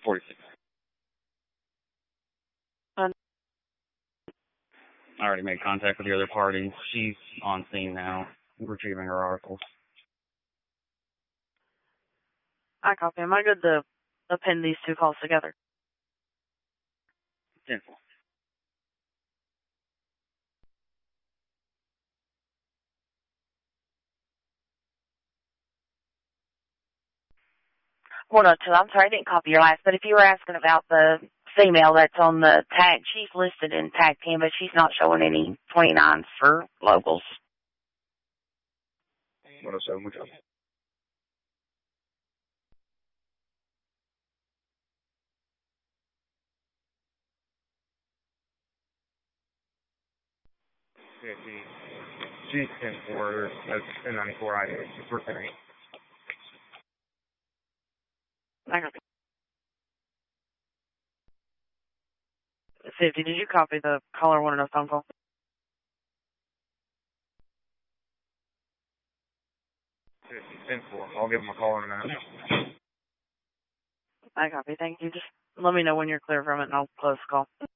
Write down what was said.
46. I already made contact with the other party. She's on scene now, retrieving her articles. I copy. Am I good to append these two calls together? 10-4. Well, no, I'm sorry, I didn't copy your last, but if you were asking about the female that's on the tag, she's listed in tag 10, but she's not showing any 29s for locals. 107, which one? Yeah, she's 10-4, that's 1094 I for 10. I copy. 50, did you copy the caller wanted a phone call? 10-4. I'll give him a call in a minute. I copy, thank you. Just let me know when you're clear from it and I'll close the call.